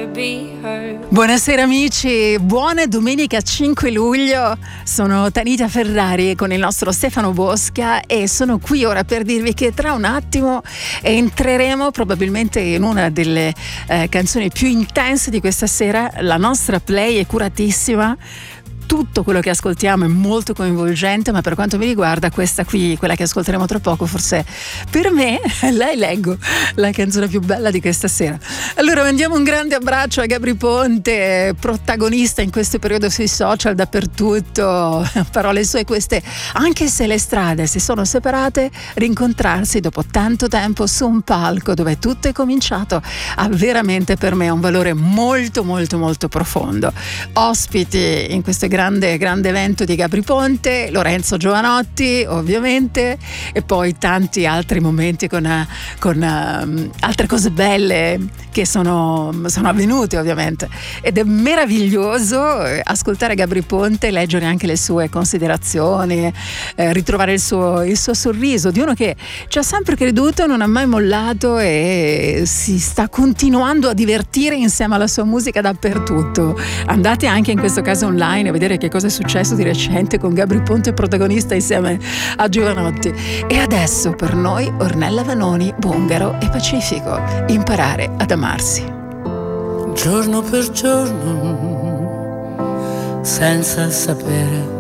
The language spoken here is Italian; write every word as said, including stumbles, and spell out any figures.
rather be hurt. Buonasera amici, buona domenica cinque luglio. Sono Tanita Ferrari con il nostro Stefano Bosca e sono qui ora per dirvi che tra un attimo entreremo probabilmente in una delle eh, canzoni più intense di questa sera. La nostra play è curatissima. Tutto quello che ascoltiamo è molto coinvolgente, ma per quanto mi riguarda questa qui, quella che ascolteremo tra poco, forse per me, lei leggo, la canzone più bella di questa sera. Allora mandiamo un grande abbraccio a Gabry Ponte, protagonista in questo periodo sui social dappertutto, parole sue queste: anche se le strade si sono separate, rincontrarsi dopo tanto tempo su un palco dove tutto è cominciato ha veramente per me un valore molto molto molto profondo. Ospiti in questo grande grande evento di Gabry Ponte, Lorenzo Giovanotti ovviamente, e poi tanti altri momenti con, con uh, altre cose belle che sono, sono avvenute ovviamente, ed è meraviglioso ascoltare Gabry Ponte, leggere anche le sue considerazioni, eh, ritrovare il suo, il suo sorriso di uno che ci ha sempre creduto, non ha mai mollato e si sta continuando a divertire insieme alla sua musica dappertutto. Andate anche in questo caso online a vedere che cosa è successo di recente con Gabry Ponte protagonista insieme a Giovanotti. E adesso per noi Ornella Vanoni, Bungaro e Pacifico, imparare ad amarsi. Giorno per giorno, senza sapere